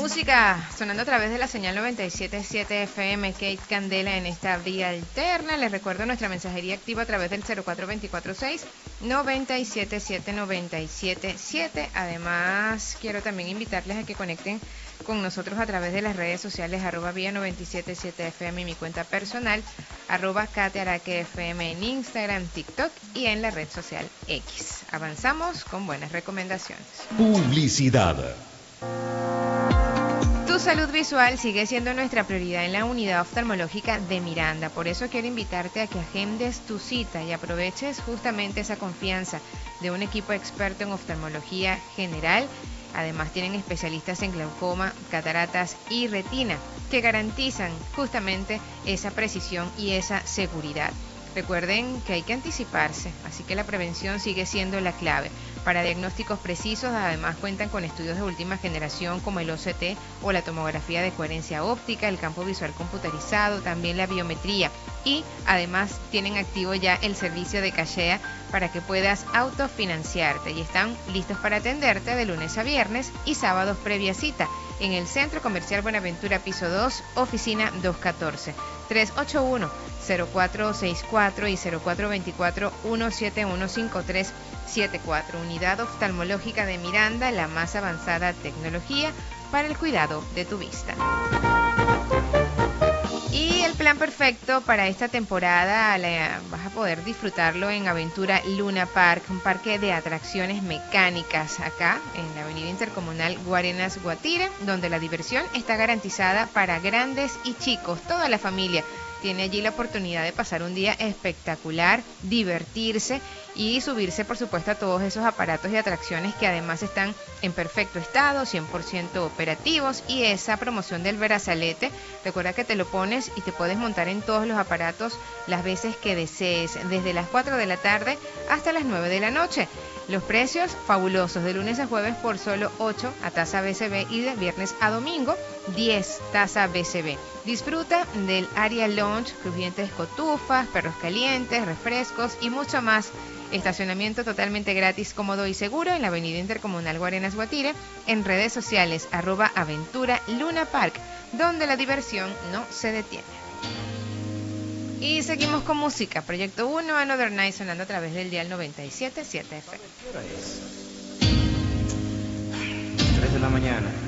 Música sonando a través de la señal 97.7 FM, Kate Candela en esta vía alterna. Les recuerdo nuestra mensajería activa a través del 0424-6-977-977. Además, quiero también invitarles a que conecten con nosotros a través de las redes sociales, @vía 97.7 FM y mi cuenta personal, @katearaquefm en Instagram, TikTok y en la red social X. Avanzamos con buenas recomendaciones. Publicidad. Tu salud visual sigue siendo nuestra prioridad en la unidad oftalmológica de Miranda. Por eso quiero invitarte a que agendes tu cita y aproveches justamente esa confianza de un equipo experto en oftalmología general. Además tienen especialistas en glaucoma, cataratas y retina que garantizan justamente esa precisión y esa seguridad. Recuerden que hay que anticiparse, así que la prevención sigue siendo la clave. Para diagnósticos precisos, además cuentan con estudios de última generación como el OCT o la tomografía de coherencia óptica, el campo visual computarizado, también la biometría. Y además tienen activo ya el servicio de cachea para que puedas autofinanciarte. Y están listos para atenderte de lunes a viernes y sábados previa cita en el Centro Comercial Buenaventura, piso 2, oficina 214. 381-0464 y 0424-171-5374. Unidad Oftalmológica de Miranda, la más avanzada tecnología para el cuidado de tu vista. Y el plan perfecto para esta temporada vas a poder disfrutarlo en Aventura Luna Park, un parque de atracciones mecánicas acá en la avenida intercomunal Guarenas Guatire, donde la diversión está garantizada para grandes y chicos. Toda la familia tiene allí la oportunidad de pasar un día espectacular, divertirse y subirse, por supuesto, a todos esos aparatos y atracciones que además están en perfecto estado, 100% operativos. Y esa promoción del brazalete, recuerda que te lo pones y te puedes montar en todos los aparatos las veces que desees, desde las 4 de la tarde hasta las 9 de la noche. Los precios fabulosos, de lunes a jueves por solo 8 a tasa BCB y de viernes a domingo 10 tasa BCB. Disfruta del área lounge, crujientes cotufas, perros calientes, refrescos y mucho más. Estacionamiento totalmente gratis, cómodo y seguro en la avenida intercomunal Guarenas Guatire, en redes sociales @Aventura Luna Park, donde la diversión no se detiene. Y seguimos con música. Proyecto 1, Another Night, sonando a través del dial 97.7 FM. ¿Qué hora es? 3 de la mañana.